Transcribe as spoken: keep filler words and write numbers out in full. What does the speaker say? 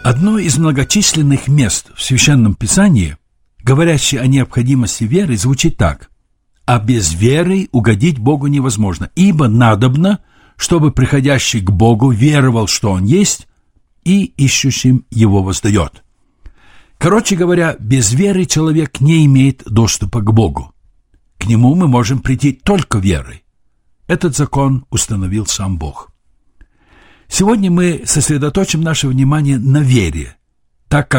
Одно из многочисленных мест в Священном Писании, говорящее о необходимости веры, звучит так: «А без веры угодить Богу невозможно, ибо надобно, чтобы приходящий к Богу веровал, что Он есть, и ищущим Его воздает». Короче говоря, без веры человек не имеет доступа к Богу. К Нему мы можем прийти только верой. Этот закон установил сам Бог. Сегодня мы сосредоточим наше внимание на вере, так как